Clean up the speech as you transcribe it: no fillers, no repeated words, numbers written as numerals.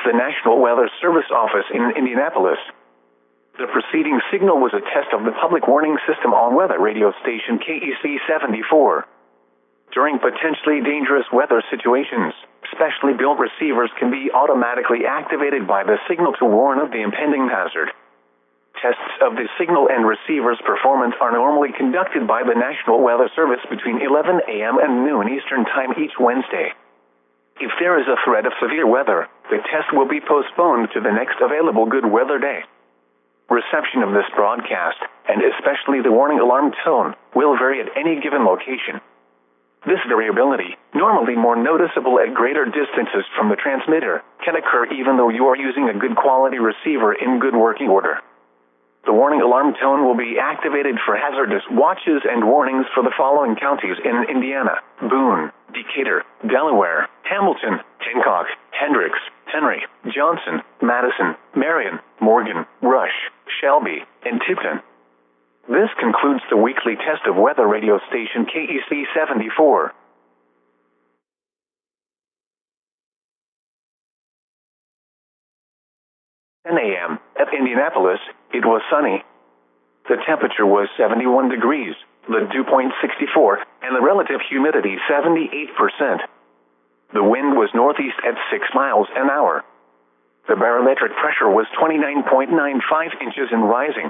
the National Weather Service office in Indianapolis. The preceding signal was a test of the public warning system on weather radio station KEC 74. During potentially dangerous weather situations, specially built receivers can be automatically activated by the signal to warn of the impending hazard. Tests of the signal and receiver's performance are normally conducted by the National Weather Service between 11 a.m. and noon Eastern Time each Wednesday. If there is a threat of severe weather, the test will be postponed to the next available good weather day. Reception of this broadcast, and especially the warning alarm tone, will vary at any given location. This variability, normally more noticeable at greater distances from the transmitter, can occur even though you are using a good quality receiver in good working order. The warning alarm tone will be activated for hazardous watches and warnings for the following counties in Indiana: Boone, Decatur, Delaware, Hamilton, Hancock, Hendricks, Henry, Johnson, Madison, Marion, Morgan, Rush, Shelby, and Tipton. This concludes the weekly test of weather radio station KEC 74. A.m. At Indianapolis, it was sunny. The temperature was 71 degrees, the dew point 64, and the relative humidity 78%. The wind was northeast at 6 miles an hour. The barometric pressure was 29.95 inches and rising.